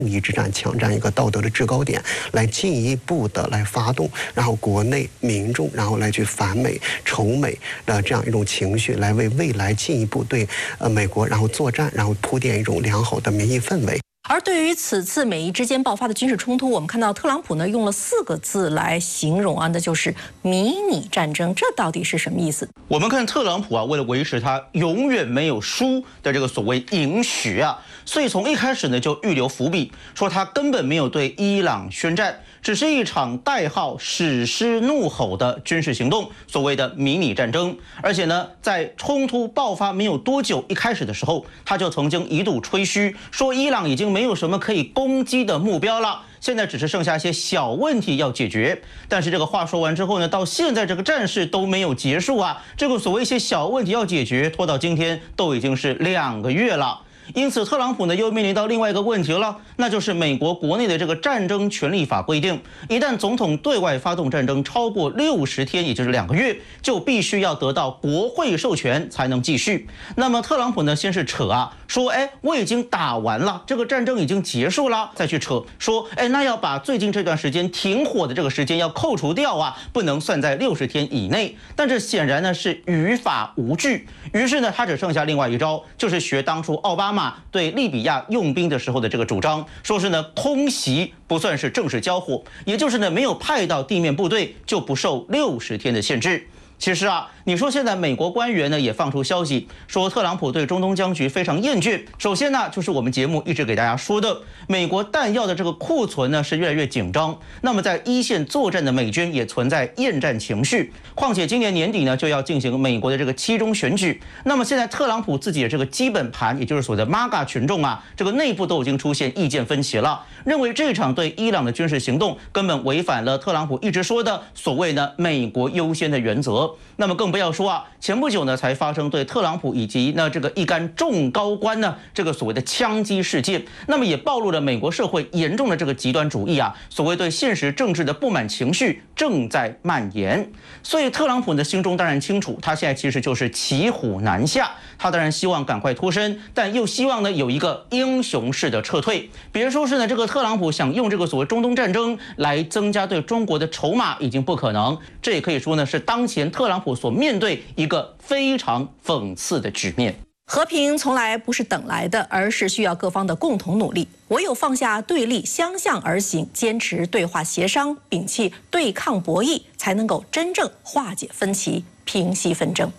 一之战抢占一个道德的制高点，来进一步的来发动，然后国内民众然后来去反美仇美的这样一种情绪，来为未来进一步对美国然后作战，然后铺垫一种良好的民意氛围。 而对于此次美伊之间爆发的军事冲突，我们看到特朗普呢用了4个字来形容啊，那就是迷你战争。这到底是什么意思？ 我们看特朗普啊，为了维持他永远没有输的这个所谓赢许啊，所以从一开始呢就预留伏笔，说他根本没有对伊朗宣战，只是一场代号史诗怒吼的军事行动，所谓的迷你战争。而且呢，在冲突爆发没有多久，一开始的时候，他就曾经一度吹嘘说伊朗已经没有什么可以攻击的目标了，现在只是剩下一些小问题要解决。但是这个话说完之后呢，到现在这个战事都没有结束啊，这个所谓一些小问题要解决，拖到今天都已经是2个月了。因此，特朗普呢又面临到另外一个问题了，那就是美国国内的这个战争权利法规定，一旦总统对外发动战争超过60天，也就是2个月，就必须要得到国会授权才能继续。那么特朗普呢，先是扯啊，说我已经打完了，这个战争已经结束了，再去扯说那要把最近这段时间停火的这个时间要扣除掉啊，不能算在60天以内。但这显然呢是于法无据，于是呢他只剩下另外一招，就是学当初奥巴马对利比亚用兵的时候的这个主张，说是呢空袭不算是正式交火，也就是呢没有派到地面部队就不受60天的限制。其实啊，你说现在美国官员呢也放出消息说，特朗普对中东僵局非常厌倦。首先呢，就是我们节目一直给大家说的，美国弹药的这个库存呢是越来越紧张。那么在一线作战的美军也存在厌战情绪。况且今年年底呢就要进行美国的这个期中选举。那么现在特朗普自己的这个基本盘，也就是所谓的 MAGA 群众啊，这个内部都已经出现意见分歧了，认为这场对伊朗的军事行动根本违反了特朗普一直说的所谓的美国优先的原则。那么更不要说啊，前不久呢才发生对特朗普以及呢这个一干众高官呢这个所谓的枪击事件，那么也暴露了美国社会严重的这个极端主义啊，所谓对现实政治的不满情绪正在蔓延。所以特朗普呢心中当然清楚，他现在其实就是骑虎难下，他当然希望赶快脱身，但又希望呢有一个英雄式的撤退。别说是呢这个特朗普想用这个所谓中东战争来增加对中国的筹码已经不可能，这也可以说呢是当前特朗普所面对一个非常讽刺的局面。 和平从来不是等来的，而是需要各方的共同努力。唯有放下对立，相向而行，坚持对话协商，摒弃对抗博弈，才能够真正化解分歧，平息纷争。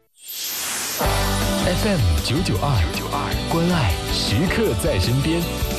FM 992，关爱时刻在身边。